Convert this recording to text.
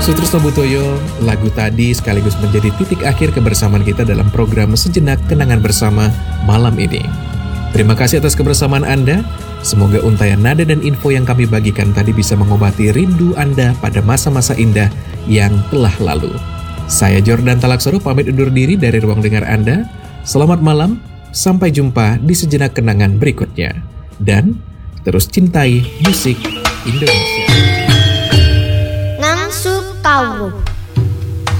Sutrisno Butoyo, lagu tadi sekaligus menjadi titik akhir kebersamaan kita dalam program Sejenak Kenangan Bersama malam ini. Terima kasih atas kebersamaan Anda. Semoga untayan nada dan info yang kami bagikan tadi bisa mengobati rindu Anda pada masa-masa indah yang telah lalu. Saya Jordan Talaksoro pamit undur diri dari ruang dengar Anda. Selamat malam, sampai jumpa di Sejenak Kenangan berikutnya. Dan terus cintai musik Indonesia. Nang Sukawu.